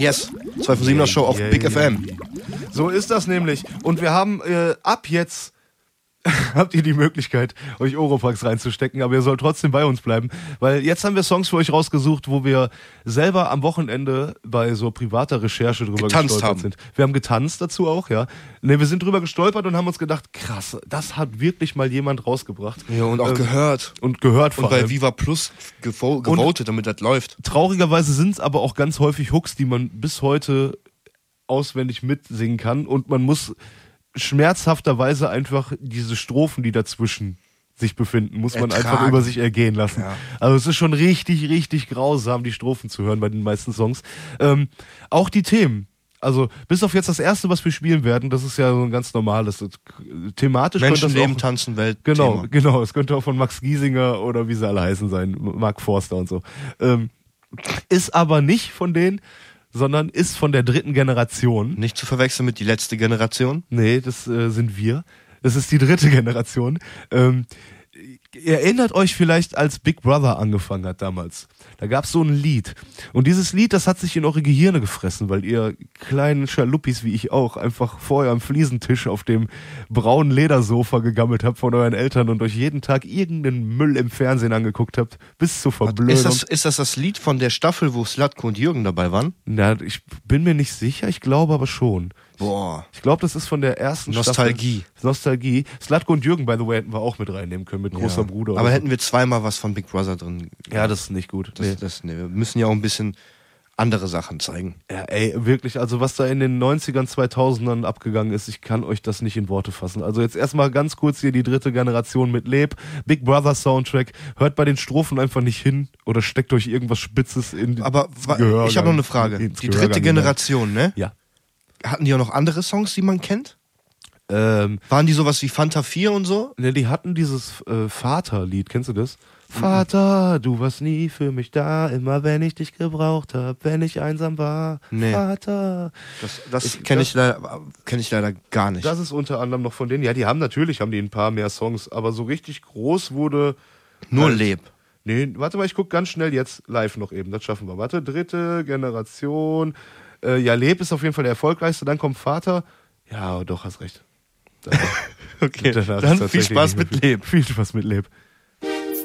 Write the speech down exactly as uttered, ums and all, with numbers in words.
Yes, zwei von siebener Show auf yeah, Big yeah. F M. So ist das nämlich. Und wir haben äh, ab jetzt habt ihr die Möglichkeit, euch Oropax reinzustecken, aber ihr sollt trotzdem bei uns bleiben, weil jetzt haben wir Songs für euch rausgesucht, wo wir selber am Wochenende bei so privater Recherche drüber Getanzt gestolpert haben. sind. Wir haben getanzt dazu auch, ja. Ne, wir sind drüber gestolpert und haben uns gedacht, krass, das hat wirklich mal jemand rausgebracht. Ja, und auch Ähm, gehört. Und gehört vor Und bei allem. Viva Plus gevo- gewotet, damit das läuft. Traurigerweise sind es aber auch ganz häufig Hooks, die man bis heute auswendig mitsingen kann und man muss schmerzhafterweise einfach diese Strophen, die dazwischen sich befinden, muss man Ertragen. einfach über sich ergehen lassen. Ja. Also es ist schon richtig, richtig grausam, die Strophen zu hören bei den meisten Songs. Ähm, auch die Themen. Also bis auf jetzt das erste, was wir spielen werden, das ist ja so ein ganz normales. Das, thematisch könnte das Menschenleben, auch, Tanzen, Welt. Genau, Thema. genau. Es könnte auch von Max Giesinger oder wie sie alle heißen sein, Mark Forster und so. Ähm, ist aber nicht von denen, sondern ist von der dritten Generation. Nicht zu verwechseln mit die letzte Generation. Nee, das äh, sind wir. Das ist die dritte Generation. Ähm, ihr erinnert euch vielleicht, als Big Brother angefangen hat damals. Da gab's so ein Lied. Und dieses Lied, das hat sich in eure Gehirne gefressen, weil ihr kleinen Schaluppis wie ich auch einfach vor eurem Fliesentisch auf dem braunen Ledersofa gegammelt habt von euren Eltern und euch jeden Tag irgendeinen Müll im Fernsehen angeguckt habt, bis zur Verblödung. Ist das, ist das das Lied von der Staffel, wo Slatko und Jürgen dabei waren? Na, ich bin mir nicht sicher, ich glaube aber schon. Boah. Ich glaube, das ist von der ersten Nostalgie. Staffel. Nostalgie. Slatko und Jürgen, by the way, hätten wir auch mit reinnehmen können, mit großer Ja. Bruder. Aber oder hätten wir zweimal was von Big Brother drin. so. Ja, das ist nicht gut. Das, Nee. das, nee, wir müssen ja auch ein bisschen andere Sachen zeigen. Ja, ey, wirklich, also was da in den neunzigern, zweitausendern abgegangen ist, ich kann euch das nicht in Worte fassen. Also jetzt erstmal ganz kurz hier die dritte Generation mit Leb, Big Brother Soundtrack, hört bei den Strophen einfach nicht hin oder steckt euch irgendwas Spitzes in Aber ins wa- Gehörgang. ich habe noch eine Frage. Ins Die Gehörgang dritte hinein. Generation, ne? Ja. Hatten die auch noch andere Songs, die man kennt? Ähm, Waren die sowas wie Fanta vier und so? ne, die hatten dieses äh, Vaterlied, kennst du das? Vater, du warst nie für mich da, immer wenn ich dich gebraucht hab, wenn ich einsam war. Nee. Vater. Das, das Ich- kenne das- ich, leider- kenn ich leider gar nicht. Das ist unter anderem noch von denen. Ja, die haben natürlich, haben die ein paar mehr Songs, aber so richtig groß wurde... Nur halt- Leb. Nee, warte mal, ich guck ganz schnell jetzt live noch eben, das schaffen wir. Warte, dritte Generation. Äh, ja, Leb ist auf jeden Fall der erfolgreichste, dann kommt Vater. Ja, doch, hast recht. Da- Okay, danach ist dann viel tatsächlich Spaß nicht mehr mit Leb. Viel Spaß mit Leb.